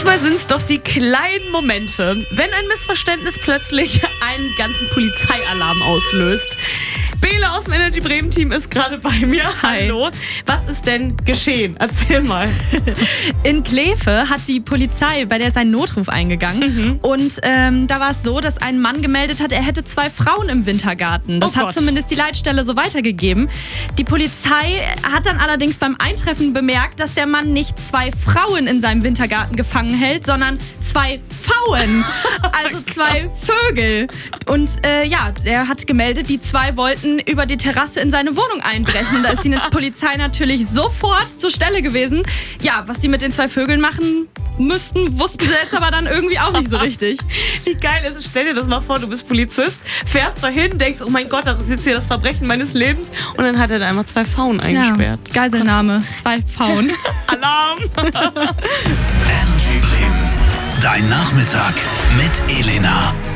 Manchmal sind es doch die kleinen Momente, wenn ein Missverständnis plötzlich einen ganzen Polizeialarm auslöst. Bele aus dem Energy Bremen Team ist gerade bei mir. Hi. Hallo. Was ist denn geschehen? Erzähl mal. In Kleve hat die Polizei, bei der sein Notruf eingegangen. Und da war es so, dass ein Mann gemeldet hat, er hätte 2 Frauen im Wintergarten. Das hat zumindest die Leitstelle so weitergegeben. Die Polizei hat dann allerdings beim Eintreffen bemerkt, dass der Mann nicht 2 Frauen in seinem Wintergarten gefangen hält, sondern 2 Pfauen. Also 2 Vögel. Und der hat gemeldet, die 2 wollten über die Terrasse in seine Wohnung einbrechen. Und da ist die Polizei natürlich sofort zur Stelle gewesen. Ja, was die mit den 2 Vögeln machen müssten, wussten sie jetzt aber dann irgendwie auch nicht so richtig. Wie geil ist es? Stell dir das mal vor, du bist Polizist, fährst dahin, denkst, oh mein Gott, das ist jetzt hier das Verbrechen meines Lebens. Und dann hat er da einfach 2 Pfauen eingesperrt. Ja, Geiselnahme, 2 Pfauen. Alarm! Energy Bremen. Dein Nachmittag mit Elena.